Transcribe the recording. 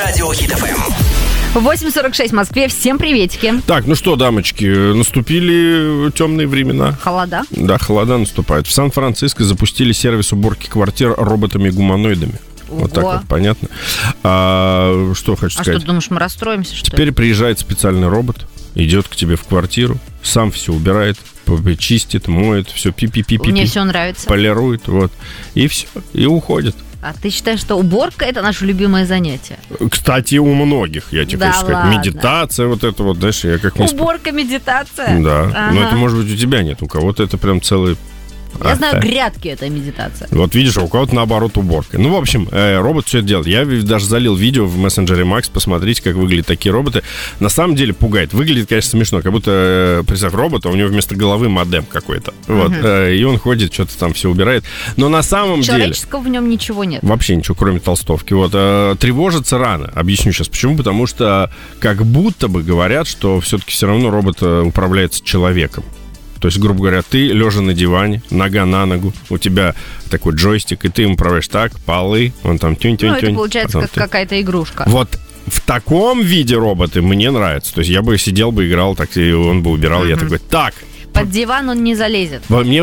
Радиохит ФМ. 8:46 в Москве. Всем приветики. Так, ну что, дамочки, наступили темные времена. Холода. Да, холода наступают. В Сан-Франциско запустили сервис уборки квартир роботами-гуманоидами. Ого. Вот так вот, понятно. Что хочу сказать? Что, ты думаешь, мы расстроимся, что ли? Теперь приезжает специальный робот, идет к тебе в квартиру, сам все убирает, чистит, моет, все пи-пи-пи-пи. Мне все нравится. Полирует, вот. И все, и уходит. А ты считаешь, что уборка – это наше любимое занятие? Кстати, у многих, я тебе Да хочу сказать. ладно. Медитация, вот это вот, знаешь, я как... Уборка, медитация? Да, Ага. но это, может быть, у тебя нет. У кого-то это прям целый... Я знаю, грядки – это медитация. Вот видишь, а у кого-то наоборот уборка. Ну, в общем, робот все это делает. Я даже залил видео в мессенджере Макс, посмотрите, как выглядят такие роботы. На самом деле пугает. Выглядит, конечно, смешно, как будто, представь, робот, а у него вместо головы модем какой-то. Вот. И он ходит, что-то там все убирает. Но на самом деле... Человеческого в нем ничего нет. Вообще ничего, кроме толстовки. Вот. Тревожиться рано. Объясню сейчас почему. Потому что как будто бы говорят, что все-таки все равно робот управляется человеком. То есть, грубо говоря, ты лежа на диване, нога на ногу, у тебя такой джойстик, и ты им управляешь так, полы, он там тюнь-тюнь-тюнь. Ну, это получается как какая-то игрушка. Вот в таком виде роботы мне нравятся. То есть я бы сидел бы, играл, так и он бы убирал. Я такой, так. Под диван он не залезет. Мне